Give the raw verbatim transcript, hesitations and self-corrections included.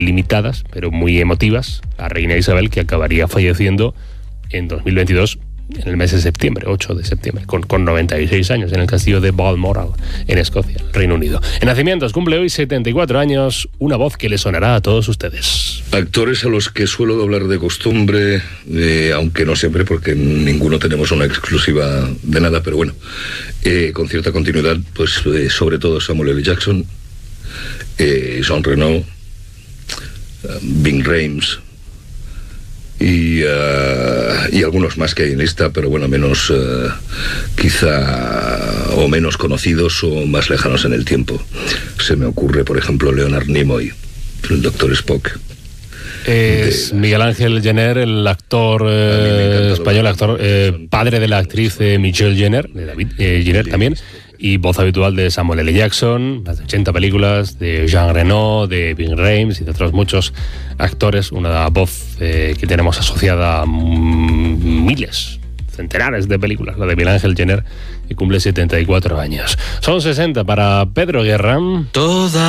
limitadas, pero muy emotivas, la reina Isabel, que acabaría falleciendo en dos mil veintidós, en el mes de septiembre, ocho de septiembre, con, con noventa y seis años, en el castillo de Balmoral, en Escocia, Reino Unido. En nacimientos cumple hoy setenta y cuatro años, una voz que le sonará a todos ustedes. Actores a los que suelo doblar de costumbre, eh, aunque no siempre, porque ninguno tenemos una exclusiva de nada, pero bueno, eh, con cierta continuidad, pues eh, sobre todo Samuel L. Jackson, eh, Jean Reno, uh, Ving Rhames, Y, uh, y algunos más que hay en lista, pero bueno, menos uh, quizá o menos conocidos o más lejanos en el tiempo. Se me ocurre, por ejemplo, Leonard Nimoy, el doctor Spock. Es de, Miguel Ángel Jenner, el actor eh, español, actor eh, padre de la actriz eh, Michelle Jenner, de David eh, Jenner también, y voz habitual de Samuel L. Jackson, más de ochenta películas, de Jean Reno, de Ving Rhames y de otros muchos actores. Una voz eh, que tenemos asociada a miles, centenares de películas, la de Miguel Ángel Jenner, que cumple setenta y cuatro años. Son sesenta para Pedro Guerra. Toda